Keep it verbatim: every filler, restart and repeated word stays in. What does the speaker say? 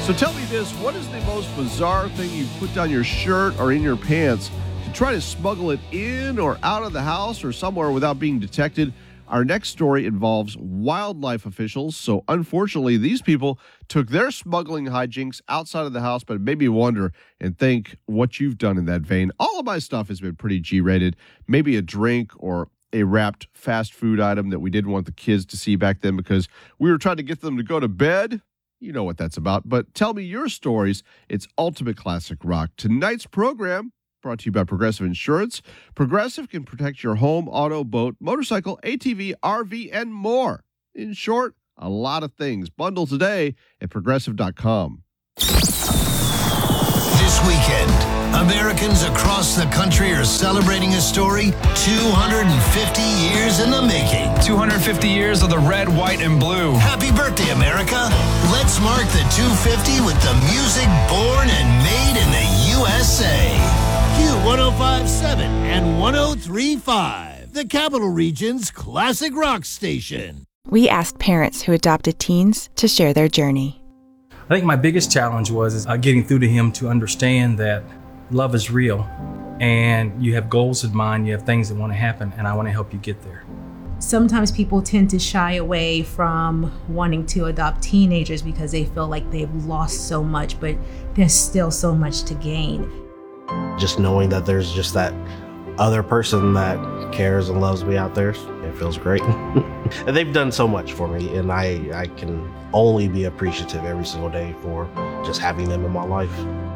So tell me this, what is the most bizarre thing you've put down your shirt or in your pants to try to smuggle it in or out of the house or somewhere without being detected? Our next story involves wildlife officials. So unfortunately, these people took their smuggling hijinks outside of the house, but it made me wonder and think what you've done in that vein. All of my stuff has been pretty G-rated. Maybe a drink or a wrapped fast food item that we didn't want the kids to see back then because we were trying to get them to go to bed. You know what that's about. But tell me your stories. It's Ultimate Classic Rock. Tonight's program brought to you by Progressive Insurance. Progressive can protect your home, auto, boat, motorcycle, A T V, R V, and more. In short, a lot of things. Bundle today at progressive dot com. This weekend, Americans across the country are celebrating a story two hundred fifty years in the making. two hundred fifty years of the red, white, and blue. Happy birthday, America. Let's mark the two hundred fifty with the music born and made in the U S A. Q one oh five point seven and one oh three point five, the Capital Region's classic rock station. We asked parents who adopted teens to share their journey. I think my biggest challenge was is, uh, getting through to him to understand that love is real and you have goals in mind, you have things that want to happen, and I want to help you get there. Sometimes people tend to shy away from wanting to adopt teenagers because they feel like they've lost so much, but there's still so much to gain. Just knowing that there's just that other person that cares and loves me out there, it feels great. And they've done so much for me, and I, I can only be appreciative every single day for just having them in my life.